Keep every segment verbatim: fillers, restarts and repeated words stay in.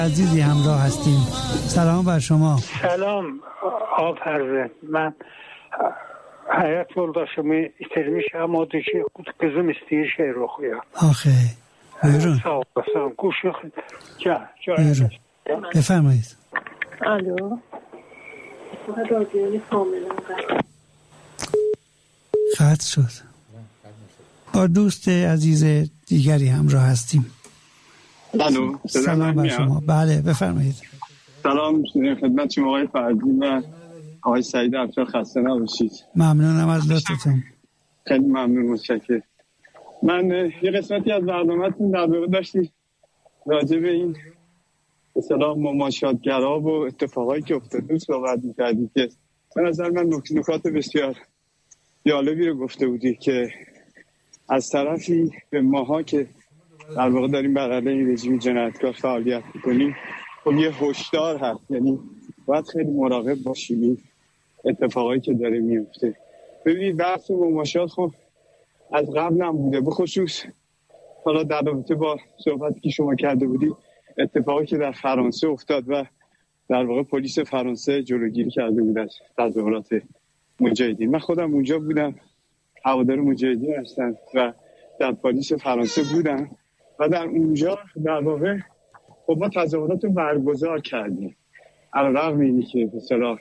عزیزی همراه هستیم. سلام بر شما. سلام آفرین. من hayat yoldaşımı itirmiş ama dişi kızım istiyor şehir okuyor. آخه buyurun. Sağ olasın. Kuşuk. Ca, ca. buyurun. بفرمایید. الو. رادیو کاملا قطع شد. با دوست عزیز دیگری همراه هستیم. الو. سلام بر شما. بله بفرمایید. سلام خدمت شما آقای فرزی و آقای سعید افشار، خسته نباشید. ممنونم از لطفتون. خیلی ممنون، متشکرم. من یه قسمتی از برنامه‌تون در واقع داشتی راجع به این به اصطلاح مماشاتگرا و اتفاقایی که افتاده صحبت می‌کردی که به نظر من نکات بسیار جالبی رو گفته بودی که از طرفی به ماها که در واقع داریم بر علیه رژیم جنایتکار فعالیت می‌کنیم خب یه هشدار هست، یعنی باید خیلی مراقب باشیم اتفاقایی که داره میفته. ببینید بحث مماشات خب از قبل هم بوده، به خصوص حالا در رابطه با صحبتی که شما کرده بودی اتفاقی که در فرانسه افتاد و در واقع پلیس فرانسه جلوگیری کرده بود از تظاهرات مجاهدین. من خودم اونجا بودم، هوادار مجاهدین هستم و در پلیس فرانسه بودم و در اونجا در واقع خب ما تظاهرات رو برگزار کردیم. علیرغم اینی که به اصطلاح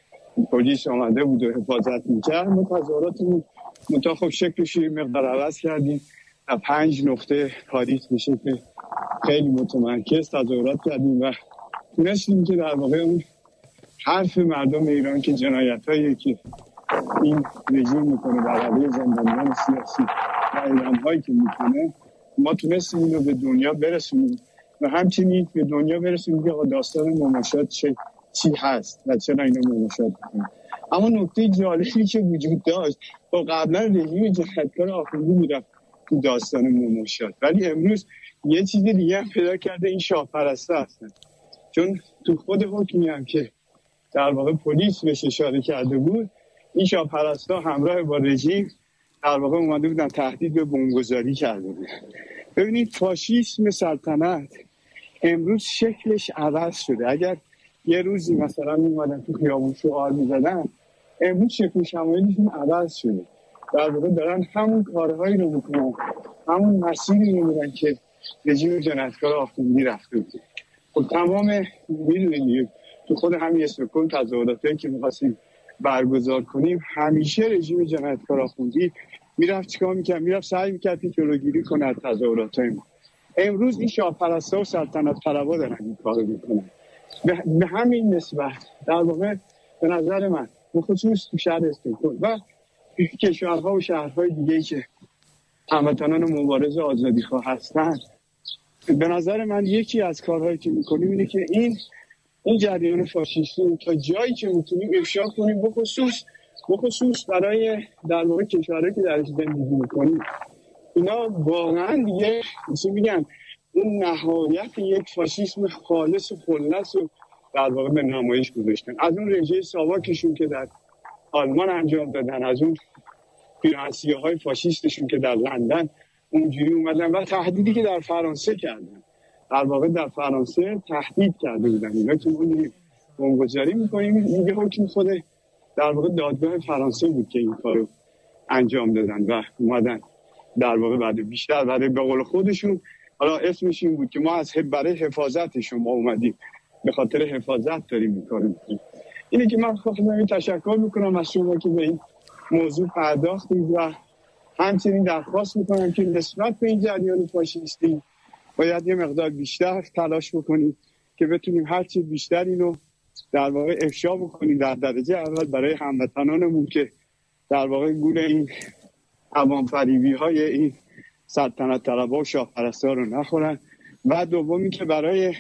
پلیس آمده بود و حفاظت میکرد، ما تظاهراتمون منتها خب شکلش مقدار عوض کردیم و پنج نقطه پاریس میشه که خیلی متمرکز تظاهرات کردیم و تونستیم که در واقع اون حرف مردم ایران که جنایتایی که این رژیم میکنه بر علیه زندانیان سیاسی و اعدام‌هایی که میکنه، ما تونستیم اینو به دنیا برسونیم و همچنین به دنیا برسونیم که داستان مماشات چه چی هست و چرا اینو مماشات میکنه. اما نکته جالبی که وجود داشت با قبلا رژیم جنایتکار آخوندی میرفت تو داستان مماشات، ولی امروز یه چیز دیگه هم پیدا کرده، این شاهپرسته هستن. چون تو خود حکمی هم که در واقع پلیس بهش اشاره کرده بود، این شاهپرستا همراه با رژیم در واقع اومده بودن تهدید به بمبگذاری کرده بود. ببینید فاشیسم سلطنت امروز شکلش عوض شده. اگر یه روزی مثلا میومدن تو خیابون شعار میزدن، امروز شکل شمایلشون عوض شده. در واقع دارن همون کارهایی رو میکنن، همون مسیری رو میرن که رژیم جنایتکار آخوندی رفته بود. خب تمام میدونید تو خود همین اسم تظاهراتی که می‌خواستیم برگزار کنیم، همیشه رژیم جنایتکار آخوندی میرفت چیکار میکرد؟ میرفت سعی میکرد که جلوگیری کنه از تظاهراتای ما. امروز این شاهپرستا و سلطنت طلبا دارن این کارو میکنن. به همین نسبت در واقع به نظر من به خصوص تو شهر استکهلم و کشورها و شهرهای دیگه‌ای که هموطنان مبارز آزادیخواه هستن، به نظر من یکی از کارهایی که میکنیم اینه که این این جریان فاشیستی تا جایی که میتونیم افشا کنیم، به خصوص به خصوص برای در واقع کشورهایی که درش زندگی میکنیم. اینا واقعا دیگه چی میگن، اون نهایت یک فاشیسم خالص و خلص و در واقع به نمایش گذاشتن. از اون رژه ساواکشون که در آلمان انجام دادن، از اون پیرانسیاهای فاشیستشون که در لندن اونجوری اومدن و تهدیدی که در فرانسه کردن. در واقع در فرانسه تهدید کرده بودن اینا که ما بمبگذاری می‌کنیم. دیگه حکم خود در واقع دادگاه فرانسه بود که این کارو انجام دادن و اومدن در واقع بعد بیشتر برای به قول خودشون، حالا اسمش این بود که ما از برای حفاظت شما اومدیم، به خاطر حفاظت داریم این کارو می‌کنیم. اینه که من خواستم تشکر می‌کنم از شما که به این موضوع پرداختید و همچنین درخواست می‌کنم که نسبت به این جریان فاشیستی باید یه مقدار بیشتر تلاش بکنیم که بتونیم هر چی بیشتر اینو در واقع افشا بکنیم در درجه اول برای هموطنانمون که در واقع گول این عوام فریبی های این سلطنت طلبها و شاهپرستا رو نخورن، و دومی که برای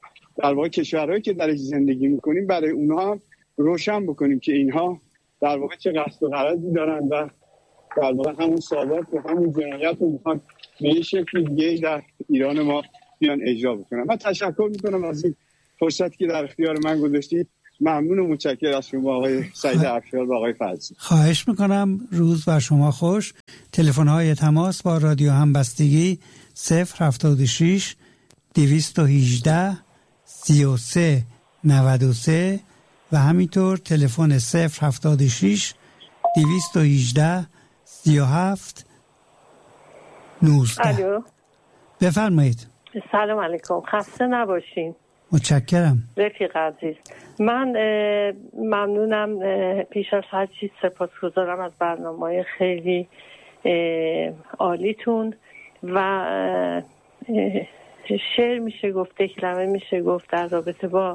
در واقع کشورهایی که درش زندگی میکنیم برای اونها هم روشن بکنیم که اینها در واقع چه قصد و غرضی دارن و در واقع همون ساواک و همون جنایت رو میخوان به یه شکل دیگه در ایران ما بیان اجرا بکنم. من تشکر میکنم از این فرصتی که در اختیار من گذاشتید. ممنون و متشکرم از شما آقای سعید افشار و آقای فرزی. خواهش میکنم. روز بر شما خوش. تلفن های تماس با رادیو همبستگی صفر هفتاد و شش دویست و هجده سی و سه نود و سه و همینطور تلفن صفر هفتاد و شش دویست و هجده سی و هفت نوزده. الو، بفرمایید. سلام علیکم، خسته نباشین. متشکرم رفیق عزیز، من ممنونم، پیش از هر چیز سپاسگزارم از برنامه‌های خیلی عالیتون و شعر میشه گفت، کلمه میشه گفت در رابطه با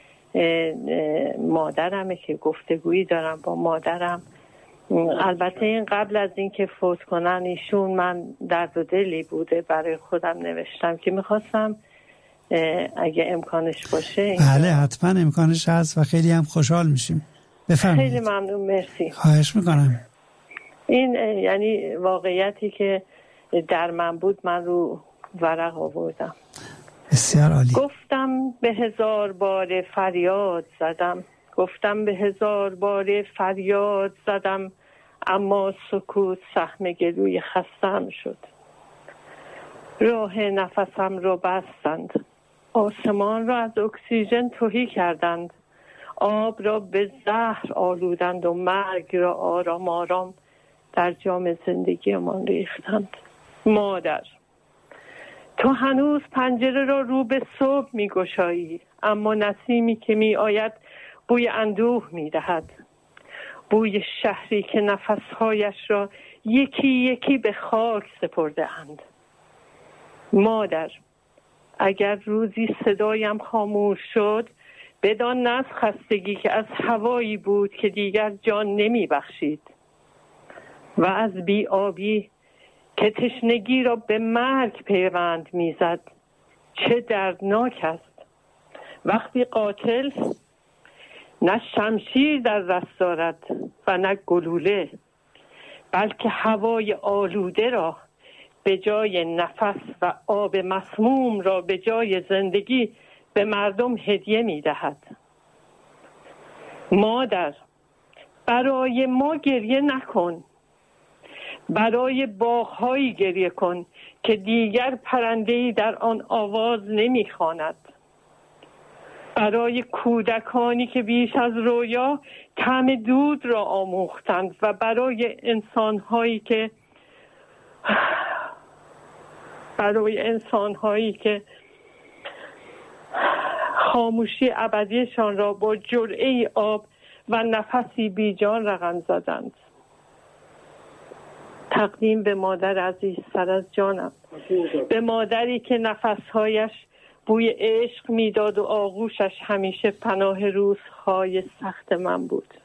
مادرمه که گفتگویی دارم با مادرم. البته این قبل از این که فوت کنن ایشون، من درد و دلی بوده برای خودم نوشتم که میخواستم اگه امکانش باشه. بله حتما امکانش هست و خیلی هم خوشحال میشیم. بفرمایید. خیلی ممنون، مرسی. خواهش میکنم. این یعنی واقعیتی که در من بود من رو ورق آوردم. بسیار عالی. گفتم به هزار بار فریاد زدم، گفتم به هزار بار فریاد زدم، اما سکوت سهم گلوی خستم شد. راه نفسم رو بستند، آسمان را از اکسیژن تهی کردند، آب را به زهر آلودند و مرگ را آرام آرام در جام زندگیمان ریختند. مادر، تو هنوز پنجره را رو به صبح می گشایی، اما نسیمی که می آید بوی اندوه می دهد، بوی شهری که نفسهایش را یکی یکی به خاک سپرده اند. مادر، اگر روزی صدایم خاموش شد، بدان نه از خستگی که از هوایی بود که دیگر جان نمی بخشید و از بی آبی که تشنگی را به مرگ پیوند میزد. چه دردناک است وقتی قاتل نه شمشیر در دست دارد و نه گلوله، بلکه هوای آلوده را به جای نفس و آب مسموم را به جای زندگی به مردم هدیه می دهد. مادر، برای ما گریه نکن، برای باغ‌هایی گریه کن که دیگر پرنده‌ای در آن آواز نمی‌خواند، برای کودکانی که بیش از رویا طعم دود را آموختند و برای انسان‌هایی که برای انسان‌هایی که خاموشی ابدیشان را با جرعه آب و نفسی بیجان رقم زدند. تقدیم به مادر عزیز سر از جانم، به مادری که نفسهایش بوی عشق میداد و آغوشش همیشه پناه روزهای سخت من بود.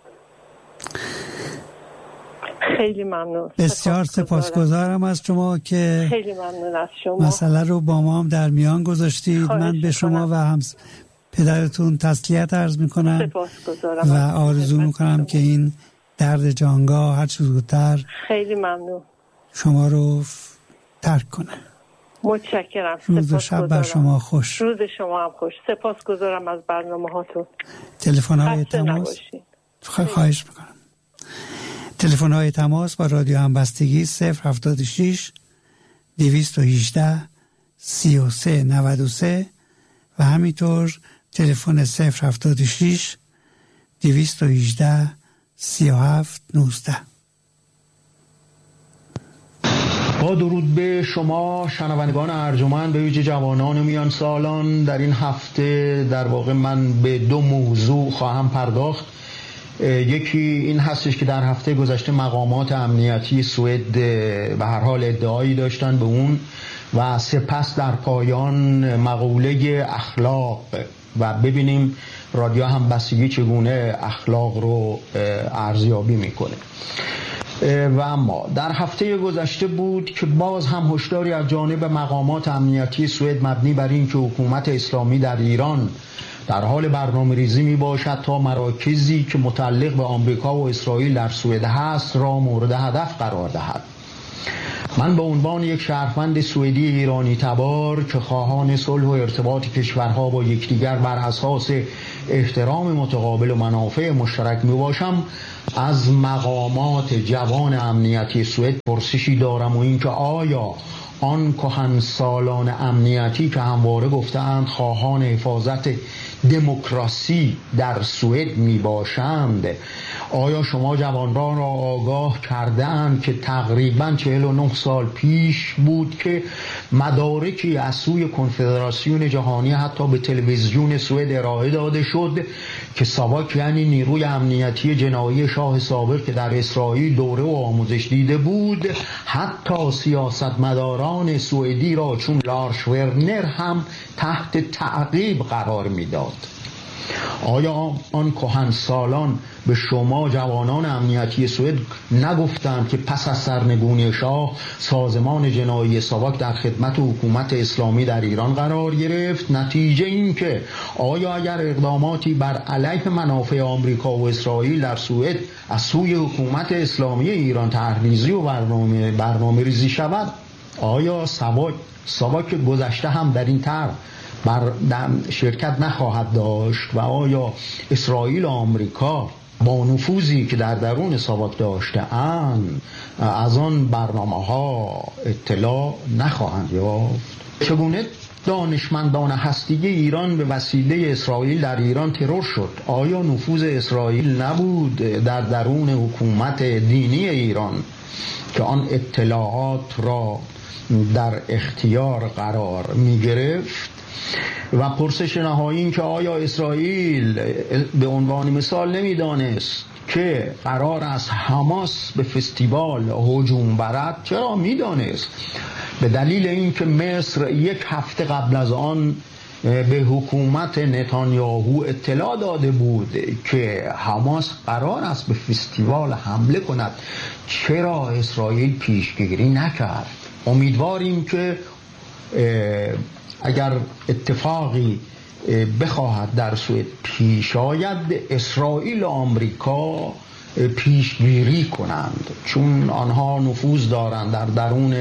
خیلی ممنون. بسیار سپاسگزارم از شما که خیلی ممنون از شما مسئله رو با ما هم در میان گذاشتید. من به شما و هم پدرتون تسلیت عرض میکنم و آرزو میکنم که این درد جانگاه هر چه زودتر خیلی ممنون شما رو ترک کنه. متشکرم. روز و شب بر شما خوش. روز شما هم خوش. سپاسگزارم از برنامه هاتون. تلفن های تماس خواهش میکنم. تلفن های تماس با رادیو همبستگی صفر هفتاد و شش دویست و هجده سی و سه نود و سه و همینطور تلفن صفر هفتاد و شش دویست و هجده سی و هفت نوزده. با درود به شما شنوندگان ارجمند، به ویژه جوانان میان سالان، در این هفته در واقع من به دو موضوع خواهم پرداخت. یکی این هستش که در هفته گذشته مقامات امنیتی سوئد به هر حال ادعایی داشتن به اون و سپس در پایان مقوله اخلاق و ببینیم رادیو همبستگی چگونه اخلاق رو ارزیابی میکنه. و اما در هفته گذشته بود که باز هم هشداری از جانب مقامات امنیتی سوئد مبنی بر این که حکومت اسلامی در ایران در حال برنامه ریزی می باشد تا مراکزی که متعلق به آمریکا و اسرائیل در سوئد هست را مورد هدف قرار دهد. من به عنوان یک شهروند سوئدی ایرانی تبار که خواهان صلح و ارتباط کشورها با یکدیگر بر اساس احترام متقابل و منافع مشترک می باشم، از مقامات جوان امنیتی سوئد پرسشی دارم و اینکه آیا آن کهنسالان امنیتی که همواره گفتند خواهان حفاظت دموکراسی در سوئد می باشند، آیا شما جوانان را آگاه کردند که تقریباً چهل و نه سال پیش بود که مدارکی از سوی کنفدراسیون جهانی حتی به تلویزیون سوئد ارائه داده شد که ساواک یعنی نیروی امنیتی جنایی شاه سابق که در اسرائیل دوره و آموزش دیده بود، حتی سیاستمداران سوئدی را چون لارش ورنر هم تحت تعقیب قرار میداد. آیا آن کهنسالان به شما جوانان امنیتی سوئد نگفتند که پس از سرنگونی شاه سازمان جنایی ساواک در خدمت حکومت اسلامی در ایران قرار گرفت؟ نتیجه این که آیا اگر اقداماتی بر علیه منافع آمریکا و اسرائیل در سوئد از سوی حکومت اسلامی ایران طرح‌ریزی و برنامه برنامه ریزی شود، آیا ساواک ساواک گذشته هم در این طرح بر شرکت نخواهد داشت؟ و آیا اسرائیل و آمریکا با نفوذی که در درون ساواک داشته اند از آن برنامه ها اطلاع نخواهند یافت؟ چگونه دانشمندان هسته‌ای ایران به وسیله اسرائیل در ایران ترور شد؟ آیا نفوذ اسرائیل نبود در درون حکومت دینی ایران که آن اطلاعات را در اختیار قرار می گرفت؟ و پرسش نهایی این که آیا اسرائیل به عنوان مثال نمیدانست که قرار است حماس به فستیوال هجوم برد؟ چرا میدانست؟ به دلیل اینکه مصر یک هفته قبل از آن به حکومت نتانیاهو اطلاع داده بود که حماس قرار است به فستیوال حمله کند. چرا اسرائیل پیشگیری نکرد؟ امیدواریم که اگر اتفاقی بخواهد در سوئد پیش آید اسرائیل و آمریکا پیشگیری کنند، چون آنها نفوذ دارند در درون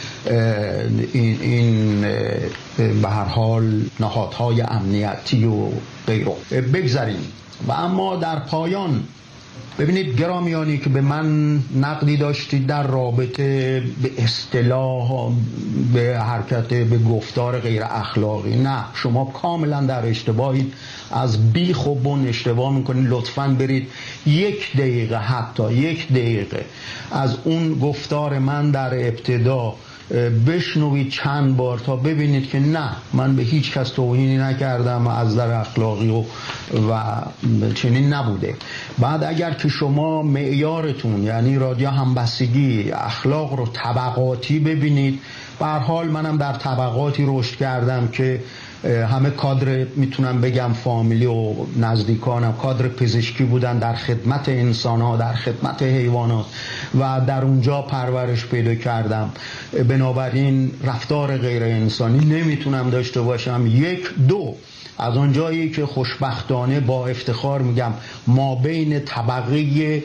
این, این به هر حال نهادهای امنیتی و غیره. بگذاریم و اما در پایان ببینید گرامیانی که به من نقدی داشتید در رابطه به اصطلاح به حرکت به گفتار غیر اخلاقی، نه، شما کاملا در اشتباهید، از بیخ و بن اشتباه میکنید. لطفاً برید یک دقیقه حتی یک دقیقه از اون گفتار من در ابتدا بشنوید چند بار تا ببینید که نه، من به هیچ کس توهینی نکردم از در اخلاقی و, و چنین نبوده. بعد اگر که شما معیارتون یعنی رادیو همبستگی اخلاق رو طبقاتی ببینید، به هر حال منم در طبقاتی رشد کردم که همه کادر میتونم بگم فامیلی و نزدیکانم کادر پزشکی بودن، در خدمت انسان‌ها، در خدمت حیوانات و در اونجا پرورش پیدا کردم. بنابراین رفتار غیر انسانی نمیتونم داشته باشم. یک دو از اونجایی که خوشبختانه با افتخار میگم ما بین طبقه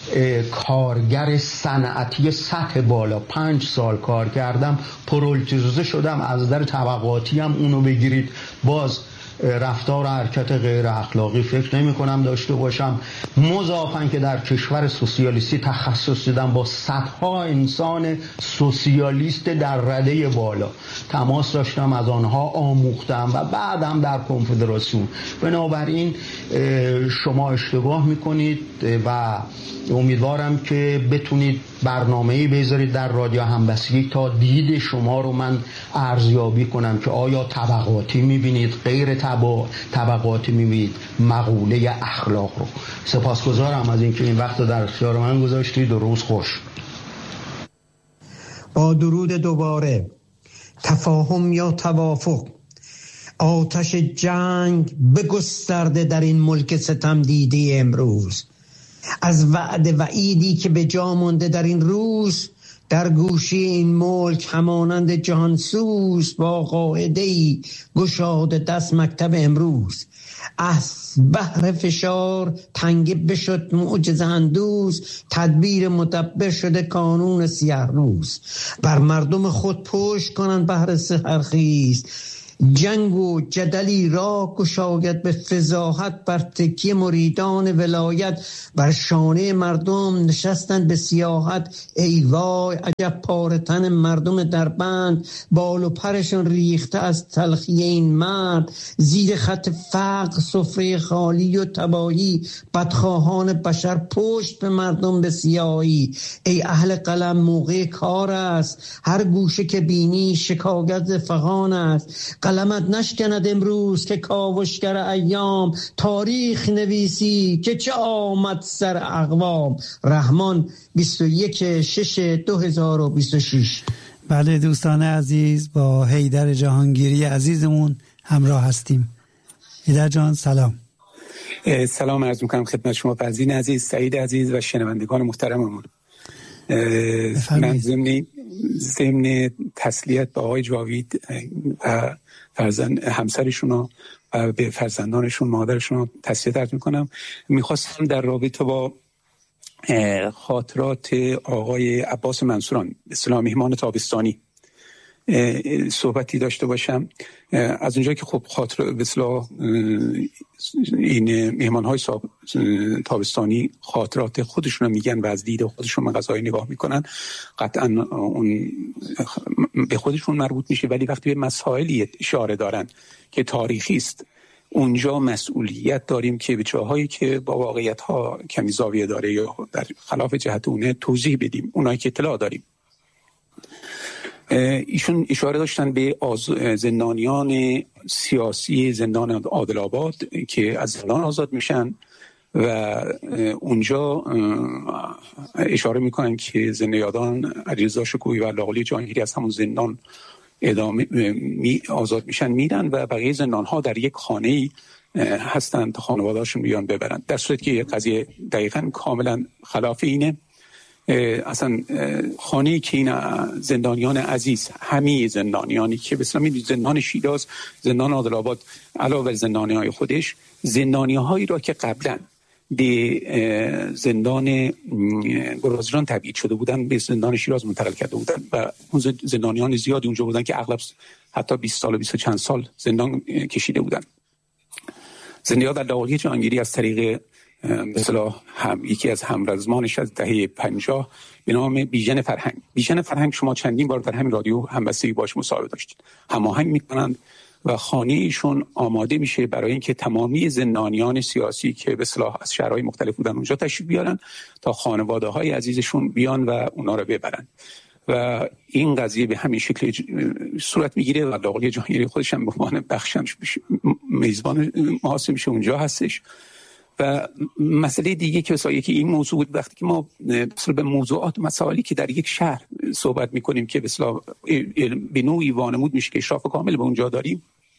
کارگر صنعتی سطح بالا پنج سال کار کردم، پرولتیزه شدم. از در طبقاتی هم اونو بگیرید باز رفتار و حرکت غیر اخلاقی فکر نمی کنم داشته باشم. مضافاً که در کشور سوسیالیستی تخصص دیدم با صدها انسان سوسیالیست در رده بالا تماس داشتم، از آنها آموختم و بعدم در کنفدراسیون. بنابراین شما اشتباه میکنید و امیدوارم که بتونید برنامه‌ای بذارید در رادیو همبستگی تا دید شما رو من ارزیابی کنم که آیا طبقاتی میبینید، غیر طبقاتی میبینید مقوله اخلاق رو. سپاسگزارم از اینکه این وقت رو در اختیار من گذاشتید و روز خوش. با درود دوباره. تفاهم یا توافق، آتش جنگ بگسترده در این ملک ستم دیده امروز. از وعده وعیدی که به جا مانده در این روز، در گوشی این ملک همانند جهانسوز با قاعده‌ای گشاده دست مکتب امروز. از بحر فشار تنگه بشد معجزه اندوز، تدبیر مدبر شده کانون سیه روز. بر مردم خود پشت کنن بحر سحرخیز، جنگ و جدلی را گشاید به فضاحت، بر تکیه مریدان ولایت بر شانه مردم نشستند به سیاحت. ای وای عجب پارتن مردم در بند، بال و پرشون ریخته از تلخی این مرد. زیر خط فقر سفره خالی و تباهی، بدخواهان بشر پشت به مردم به سیاهی. ای اهل قلم موقع کار است، هر گوشه که بینی شکایت فغان است. قلمت نشکند امروز که کاوشگر ایام، تاریخ نویسی که چه آمد سر اقوام. رحمان بیست و یک شش دو هزار و بیست و شش. بله دوستان عزیز، با حیدر جهانگیری عزیزمون همراه هستیم. حیدر جان سلام. سلام عرض میکنم خدمت شما فرزین عزیز، سعید عزیز و شنوندگان محترممون. من ضمن ضمن تسلیت به آقای جاوید و فرزند همسرشون و به فرزندانشون مادرشون تسلیت عرض میکنم. میخواستم در رابطه با خاطرات آقای عباس منصوران به اصطلاح مهمان تابستانی صحبتی داشته باشم. از اونجایی که خب خاطر به اصطلاح این مهمان‌های تابستانی خاطرات خودشون رو میگن و از دید خودشون مغازه‌ای نگاه میکنن، قطعا اون به خودشون مربوط میشه، ولی وقتی به مسائلی اشاره دارن که تاریخی است، اونجا مسئولیت داریم که به جاهایی که با واقعیت‌ها کمی زاویه داره یا در خلاف جهت اونه توضیح بدیم، اونایی که اطلاع داریم. ایشون اشاره داشتن به زندانیان سیاسی زندان عادل‌آباد که از زندان آزاد میشن و اونجا اشاره میکنن که زندانیان علیرضا شکوهی و لاقلی جهانگیری از همون زندان ادامه می آزاد میشن میرن و بقیه زندان‌ها در یک خانه‌ای هستند تا خانواده‌هاشون بیان ببرن، در صورتی که قضیه دقیقاً کاملا خلاف اینه. اصلا خانه‌ای که این زندانیان عزیز، همه زندانیانی که به اصطلاح زندان شیراز، زندان عادل‌آباد علاوه بر زندانی‌های خودش، زندانی‌هایی را که قبلا به زندان گرازیران تبعید شده بودن به زندان شیراز منتقل کرده بودن و اون زندانیان زیادی اونجا بودن که اغلب حتی بیست سال و بیست و چند سال زندان کشیده بودن. زندانیان در لاقلی جهانگیری از طریق به اصطلاح هم یکی از همرزمانش از دهه پنجاه به نام بیژن فرهنگ. بیژن فرهنگ شما چندین بار در همین رادیو همبستگی باش مصاحبه داشتید. هماهنگ میکنند و خانه ایشون آماده میشه برای اینکه تمامی زندانیان سیاسی که به اصطلاح از شهرهای مختلف بودن اونجا تشریف بیارن تا خانواده‌های عزیزشون بیان و اونا رو ببرن و این قضیه به همین شکل صورت میگیره و لاقلی جهانگیری خودش هم به عنوان بخشنش میزبان محاسب میشه اونجا هستش. و مسئله دیگه که مثلا یکی این موضوع بود، وقتی که ما به موضوعات مسائلی که در یک شهر صحبت میکنیم که به نوعی وانمود میشه که اشراف کامل به اونجا داریم،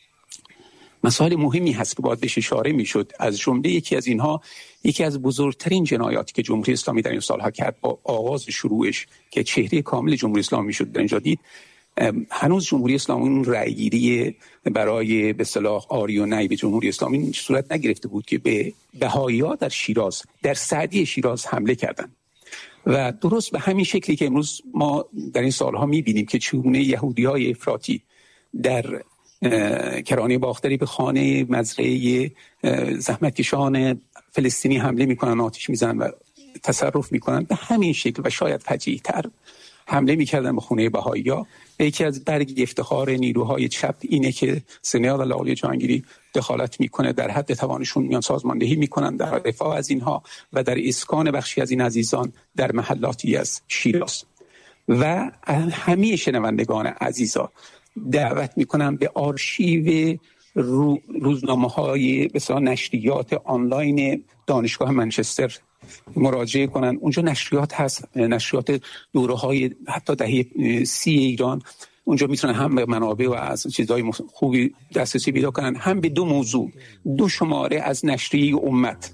مسائل مهمی هست که باید بهش اشاره میشد. از جمله یکی از اینها یکی از بزرگترین جنایاتی که جمهوری اسلامی در این سالها کرد با آغاز شروعش که چهره کامل جمهوری اسلامی میشد در اینجا دید. هنوز جمهوری اسلامی اون رأیگیری برای به اصطلاح آری و نی به جمهوری اسلامی صورت نگرفته بود که به بهائی‌ها در شیراز، در سعدی شیراز حمله کردند و درست به همین شکلی که امروز ما در این سالها می‌بینیم که چگونه یهودی‌های افراطی در کرانه باختری به خانه مزرعه زحمتکشان فلسطینی حمله می‌کنن، آتش می‌زنن و تصرف می‌کنن، به همین شکل و شاید فجیع‌تر حمله می‌کردن به خونه بهائی‌ها. یکی از برگ افتخار نیروهای چپ اینه که سنیاد لاقلی جهانگیری دخالت میکنه، در حد توانشون میان سازماندهی میکنن در دفاع از اینها و در اسکان بخشی از این عزیزان در محلاتی از شیراز. و همه شنوندگان عزیزا دعوت میکنم به آرشیو رو روزنامه‌های مثلا نشریات آنلاین دانشگاه منچستر مراجعه کنن. اونجا نشریات هست، نشریات دوره‌های حتی دهه سی ایران، اونجا میتونن هم به منابع و از چیزهای خوبی دسترسی پیدا کنن، هم به دو موضوع. دو شماره از نشریه امت،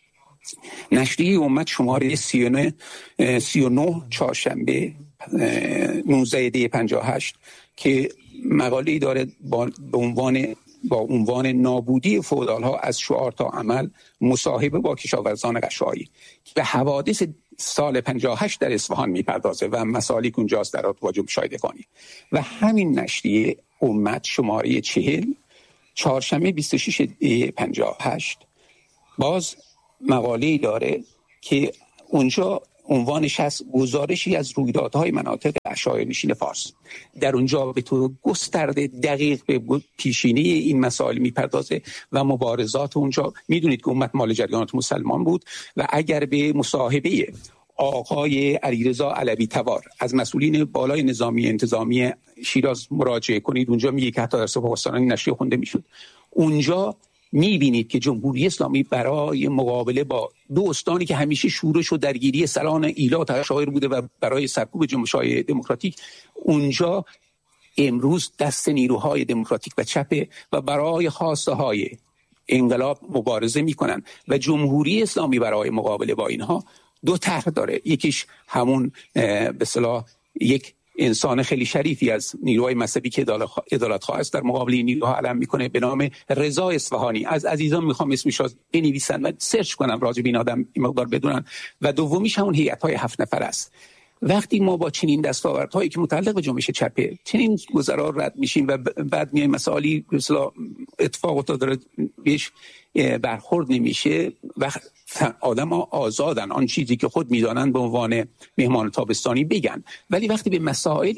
نشریه امت شماره سی و نه سی و نه چهارشنبه نوزده دی پنجاه و هشت که مقاله‌ای داره با عنوان با عنوان نابودی فئودال‌ها از شعار تا عمل، مصاحبه با کشاورزان قشایی به حوادث سال پنجاه و هشت در اصفهان میپردازه و مسائلی که اونجاست در واجب مشاهده کنید. و همین نشریه امت شماره چهل، چهارشنبه بیست و شش دی پنجاه و هشت. باز مقاله‌ای داره که اونجا عنوانش هست گزارشی از رویدادهای مناطق عشایرنشین فارس. در اونجا به طور گسترده دقیق به پیشینه این مسائل میپردازه و مبارزات اونجا. میدونید که امت مال جریانات مسلمان بود و اگر به مصاحبه آقای علیرضا علوی توار از مسئولین بالای نظامی انتظامی شیراز مراجعه کنید، اونجا میگه که حتی در سپاهستانان نشریه خونده میشد. اونجا میبینید که جمهوری اسلامی برای مقابله با دو استانی که همیشه شورش و درگیری سران ایلات عشایر بوده و برای سرکوب جنبش‌های دموکراتیک، اونجا امروز دست نیروهای دموکراتیک و چپه و برای خواسته های انقلاب مبارزه میکنن و جمهوری اسلامی برای مقابله با اینها دو طرح داره. یکیش همون به اصطلاح یک انسان خیلی شریفی از نیروهای مذهبی که عدالت خواه است در مقابل این نیروها علم میکنه به نام رضا اصفهانی. از عزیزان میخوام اسمش رو بنویسن و سرچ کنم راجع به این آدم این مقدار بدونن. و دومیش همون هیئت‌های هفت نفر است. وقتی ما با چنین دستاوردهایی که متعلق به جنبش چپه چنین گذرا رد میشیم و بعد میایم مسائلی مثلا اتفاق افتاده بهش برخورد نمیشه و آدم ها آزادن آن چیزی که خود میدانن به عنوان مهمان تابستانی بگن، ولی وقتی به مسائل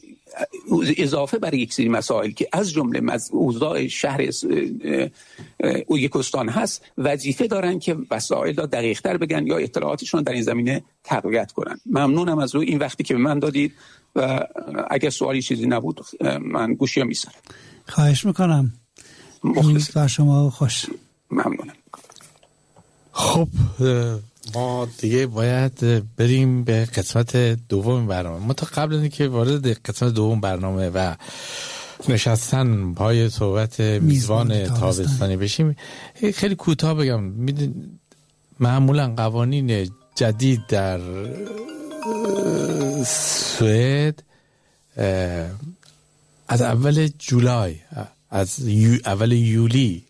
اضافه بر یک سری مسائل که از جمله اوضاع شهر یکستان هست وظیفه دارن که مسائل را دقیق تر بگن یا اطلاعاتشون در این زمینه تقویت کنن. ممنونم از روی این وقتی که به من دادید و اگر سوالی چیزی نبود من گوشی میسرم. خواهش میکنم. روز بر شما خوش. ممنونم. خب ما دیگه باید بریم به قسمت دوم برنامه. ما تا قبل از اینکه وارد قسمت دوم برنامه و نشستن پای صحبت میزبان تابستانی بشیم خیلی کوتاه بگم. معمولا قوانین جدید در سوئد از اول جولای از اول یولی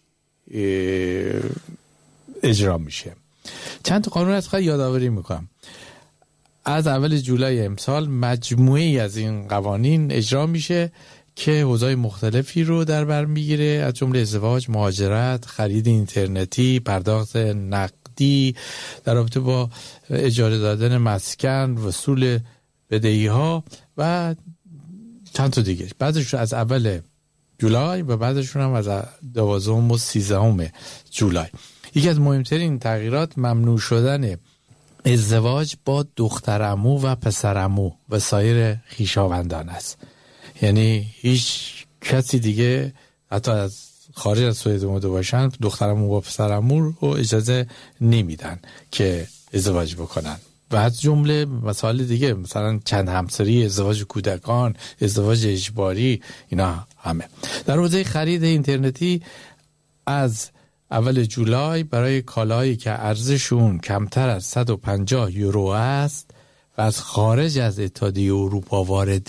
اجرا میشه. چند تا قانون از خواهد یادآوری میکنم. از اول جولای امسال مجموعی از این قوانین اجرا میشه که حوزه‌های مختلفی رو در بر میگیره، از جمله ازدواج، مهاجرت، خرید اینترنتی، پرداخت نقدی در رابطه با اجاره دادن مسکن، وصول بدهی‌ها و چند تا دیگه. بعدش از اول جولای و بعدشون هم از دوازدهم و سیزدهم جولای. یکی از مهمترین تغییرات ممنوع شدن ازدواج با دخترعمو و پسرعمو و سایر خویشاوندان است. یعنی هیچ کسی دیگه حتی از خارج از سوئد اومده باشن دخترعمو و پسرعمو رو اجازه نمیدن که ازدواج بکنن. و از جمله مسائل دیگه مثلا چند همسری، ازدواج کودکان، ازدواج اجباری، اینا همه. در حوزه خرید اینترنتی از اول جولای برای کالایی که ارزششون کمتر از صد و پنجاه یورو است و از خارج از اتحادیه اروپا وارد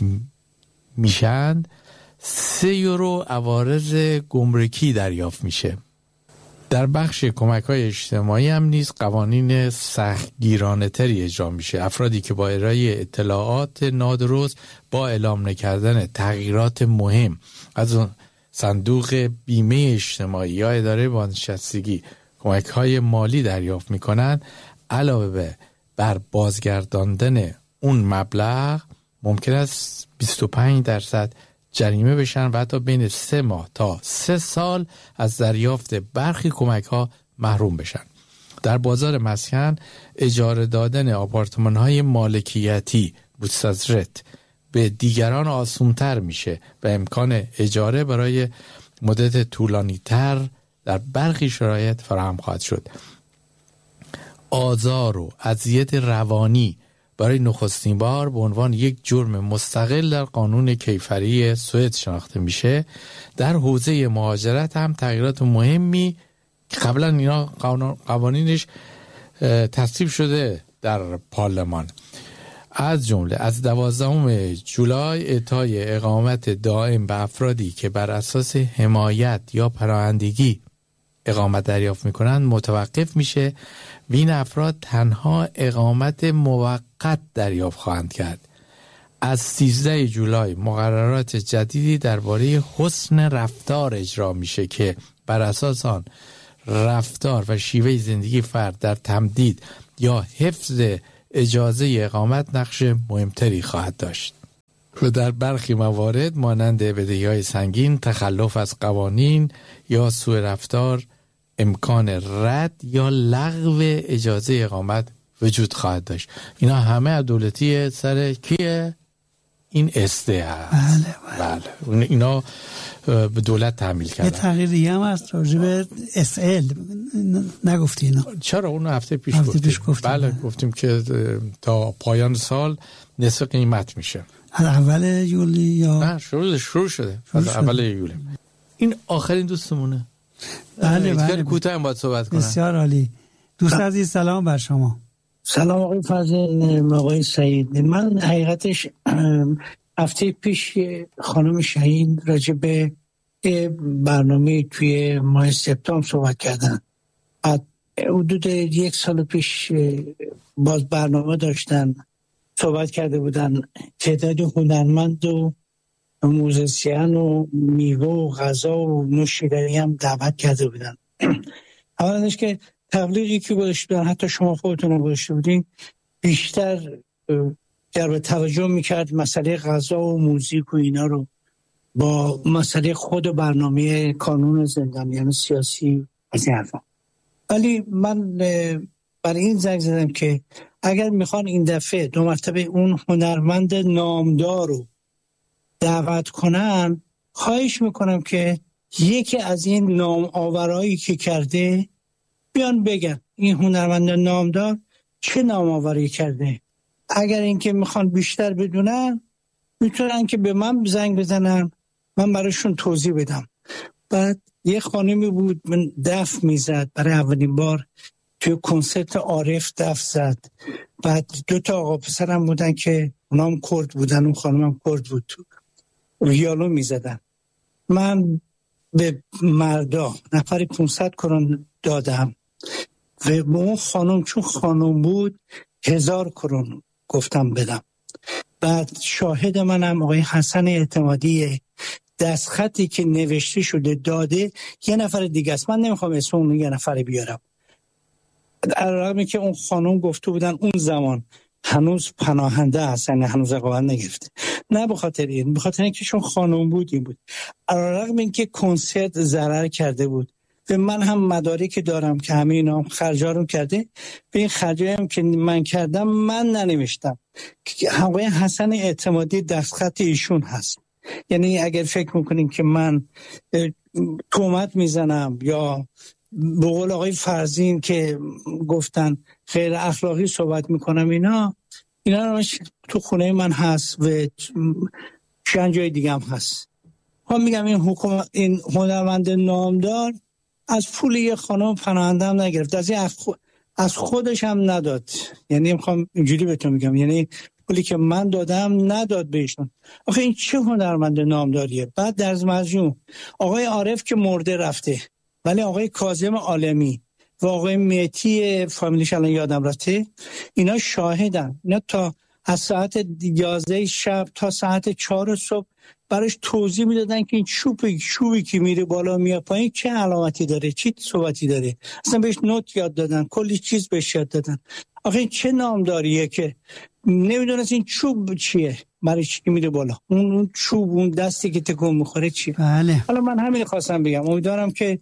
میشن سه یورو عوارض گمرکی دریافت میشه. در بخش کمک‌های اجتماعی هم نیز قوانین سختگیرانه تری اجرا میشه. افرادی که با ارائه اطلاعات نادرست با اعلام نکردن تغییرات مهم از صندوق بیمه اجتماعی یا اداره بازنشستگی کمک‌های مالی دریافت میکنن، علاوه به بر بازگرداندن اون مبلغ ممکن است بیست و پنج درصد جریمه بشن و حتی بین سه ماه تا سه سال از دریافت برخی کمک‌ها محروم بشن. در بازار مسکن اجاره دادن آپارتمان‌های مالکیتی بوتسازرت به دیگران آسان‌تر میشه و امکان اجاره برای مدت طولانی‌تر در برخی شرایط فراهم خواهد شد. آزار و اذیت روانی برای نخستین بار به عنوان یک جرم مستقل در قانون کیفری سوئد شناخته میشه. در حوزه مهاجرت هم تغییرات مهمی قبلا اینا قوانینش تصویب شده در پارلمان، از جمله از دوازدهم جولای اعطای اقامت دائم به افرادی که بر اساس حمایت یا پناهندگی اقامت دریافت میکنند متوقف میشه و این افراد تنها اقامت موقت دریافت خواهند کرد. از سیزده جولای مقررات جدیدی درباره حسن رفتار اجرا میشه که بر اساس آن رفتار و شیوه زندگی فرد در تمدید یا حفظ اجازه اقامت نقش مهمتری خواهد داشت و در برخی موارد مانند بدهی‌های سنگین، تخلف از قوانین یا سوء رفتار امکان رد یا لغو اجازه اقامت وجود خواهد داشت. اینا همه از دولتی سر کیه؟ این استه هست. بله بله. بله. اینا به دولت تحمیل کردن. یه تغییر دیگه هم هست راجع به اس ال نگفتی اینا؟ چرا؟ اون هفته پیش هفته گفتیم. پیش گفتیم. بله گفتیم که تا پایان سال نصف قیمت میشه. از اول یولی یا نه شروع شروع شده. از اول یولی. این آخرین دوستمونه. بله بله. کوتاه باید صحبت کنم. بسیار عالی. دوست عزیز سلام بر شما. سلام آقای فضل، آقای سعید. من حقیقتش هفته پیش خانم شاهین راجع به برنامه توی ماه سپتامبر صحبت کردن. بعد حدود یک سال پیش باز برنامه داشتن، صحبت کرده بودن تعداد هنرمند و موزیسین و میوه و غذا و نوشیدنی هم دعوت کرده بودن. اولش که تبلیغی که گذاشته بودن، حتی شما خودتون گذاشته بودین، بیشتر جلب توجه میکرد مسئله غذا و موزیک و اینا رو با مسئله خود برنامه کانون زندانیان سیاسی از این حرفا. ولی من برای این زنگ زدم که اگر میخوان این دفعه دو مرتبه اون هنرمند نامدار رو دعوت کنن، خواهش میکنم که یکی از این نام آورایی که کرده بیان بگن این هنرمند نامدار چه نام آوری کرده. اگر اینکه میخوان بیشتر بدونن میتونن که به من زنگ بزنن، من براشون توضیح بدم. بعد یه خانمی بود من دف میزد، برای اولین بار توی کنسرت عارف دف زد. بعد دو تا آقا پسرم بودن که اونام کرد بودن، اون خانمم کرد بود، تو ویولون میزدن. من به مردا نفری پانصد کرون دادم و به اون خانم چون خانم بود هزار کرون گفتم بدم. بعد شاهد منم آقای حسن اعتمادی، دستخطی که نوشته شده داده یه نفر دیگه است، من نمیخوام اسم اون یه نفر بیارم. علاوه که اون خانم گفته بودن اون زمان هنوز پناهنده هستن، هنوز اقامت نگرفته، نه به خاطر این، به خاطر اینکه چون خانم بود این بود. علاوه اینکه کنسرت ضرر کرده بود و من هم مدارکی دارم که همه اینا هم خرجا رو کرده، به این خرجایی هم که من کردم من ننوشتم. آقای حسن اعتمادی دستخط ایشون هست. یعنی اگر فکر میکنین که من تهمت میزنم یا به قول آقای فرزین که گفتن غیر اخلاقی صحبت میکنم، اینا اینا رو تو خونه من هست و چند جای دیگه هم هست. هم میگم این حکومت، این هنرمند نامدار از پول یه خانم پناهنده هم نگرفت، از این از خودش هم نداد. یعنی میخوام اینجوری بهتون میگم، یعنی پولی که من دادم نداد بهشون. آخه این چه هنرمند نامداریه؟ بعد در مجموع آقای عارف که مرده رفته، ولی آقای کاظم عالمی و آقای مهدی فامیلیش الان یادم رفته، اینا شاهدن. اینا تا از ساعت یازده شب تا ساعت چهار صبح براش توضیح میدادن که این چوبی چوبی که میره بالا میاد پایین چه علامتی داره، چه صحبتی داره. اصلا بهش نوت یاد دادن، کلی چیز بهش یاد دادن. آخه این چه نامداریه که نمیدونست این چوب چیه، برای چی میره بالا، اون اون چوب، اون دستی که تکون میخوره چیه. بله. حالا من همین خواستم بگم، امیدوارم که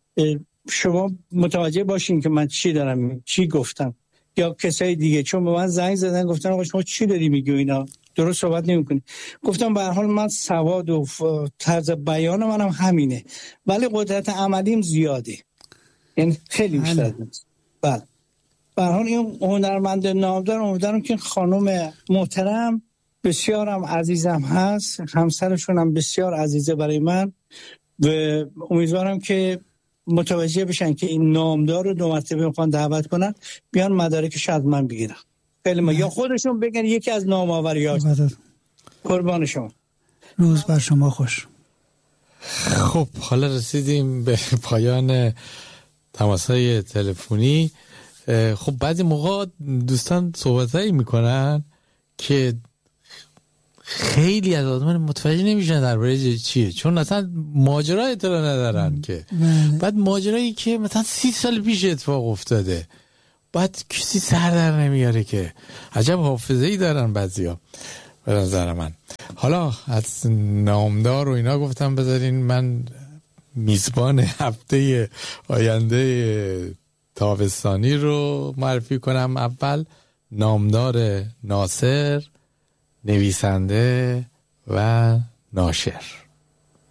شما متوجه باشین که من چی دارم، چی گفتم، یا کسای دیگه، چون به من زنگ زدن گفتن آقا شما چی داری میگی اینا درست صحبت نمی‌کنی. گفتم به هر حال من سواد و طرز بیان منم همینه، ولی قدرت عملیم زیاده، یعنی خیلی بیشتر. بله. به هر حال این هنرمند نامدار، امیدوارم که خانم محترم بسیارم عزیزم هست، همسرشون هم بسیار عزیزه برای من و امیدوارم که متوجه بشن که این نامدار رو دو مرتبه میخوان دعوت کنن، بیان مدارکش از من بگیرن. خیلی ما یا خودشون بگن یکی از نام‌آوری‌ها. قربان شما. روز بر شما خوش. خب حالا رسیدیم به پایان تماس‌های تلفنی. خب بعضی موقع دوستان صحبتایی میکنن که خیلی از آدمان متوجه نمیشن درباره چیه، چون اصلا ماجرا اطلاع ندارن که بله. بعد ماجرایی که مثلا سی سال پیش اتفاق افتاده بعد کسی سر در نمیاره که عجب حافظه‌ای دارن بعضیا به نظر من. حالا از نامدار و اینا گفتم بذارین من میزبان هفته آینده تابستانی رو معرفی کنم. اول نامدار ناصر، نویسنده و ناشر.